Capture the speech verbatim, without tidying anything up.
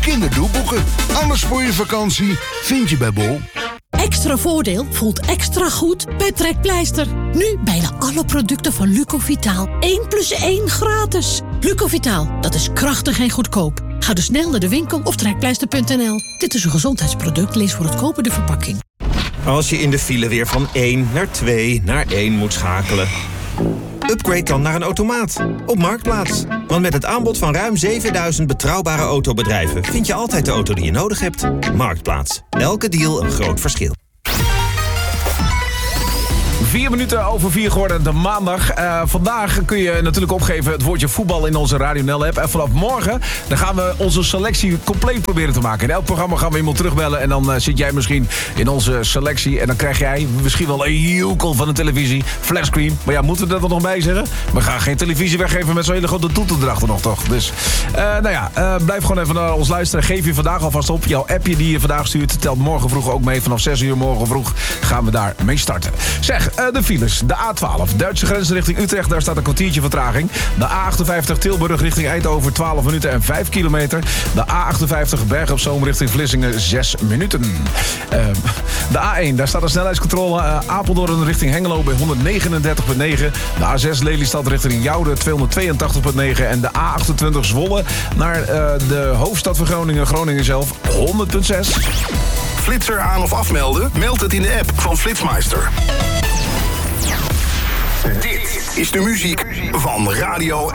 kinderdoelboeken. Alles voor je vakantie vind je bij Bol. Extra voordeel voelt extra goed bij Trekpleister. Nu bijna alle producten van Lucovitaal. één plus één gratis. Lucovitaal, dat is krachtig en goedkoop. Ga dus snel naar de winkel of trekpleister punt n l. Dit is een gezondheidsproduct, lees voor het kopen de verpakking. Als je in de file weer van één naar twee naar één moet schakelen. Upgrade dan naar een automaat op Marktplaats. Want met het aanbod van ruim zevenduizend betrouwbare autobedrijven vind je altijd de auto die je nodig hebt. Marktplaats. Elke deal een groot verschil. Vier minuten over vier geworden, de maandag. Uh, vandaag kun je natuurlijk opgeven het woordje voetbal in onze Radio N L-app. En vanaf morgen dan gaan we onze selectie compleet proberen te maken. In elk programma gaan we iemand terugbellen. En dan uh, zit jij misschien in onze selectie. En dan krijg jij misschien wel een joekel van een televisie. Flatscreen. Maar ja, moeten we dat er nog bij zeggen? We gaan geen televisie weggeven met zo'n hele grote toeter erachter nog, toch? Dus, uh, nou ja, uh, blijf gewoon even naar ons luisteren. Geef je vandaag alvast op. Jouw appje die je vandaag stuurt telt morgen vroeg ook mee. Vanaf zes uur morgen vroeg gaan we daar mee starten. Zeg, uh, de files. De A twaalf, Duitse grens richting Utrecht. Daar staat een kwartiertje vertraging. De A achtenvijftig, Tilburg richting Eindhoven. twaalf minuten en vijf kilometer. De A achtenvijftig, Bergen op Zoom richting Vlissingen. zes minuten. Uh, de A één, daar staat een snelheidscontrole. Uh, Apeldoorn richting Hengelo bij honderdnegenendertig komma negen. De A zes, Lelystad richting Jouden. tweehonderdtweeëntachtig komma negen. En de A achtentwintig, Zwolle naar uh, de hoofdstad van Groningen. Groningen zelf, honderd komma zes. Flitser aan of afmelden? Meld het in de app van Flitsmeister. Dit is de muziek van Radio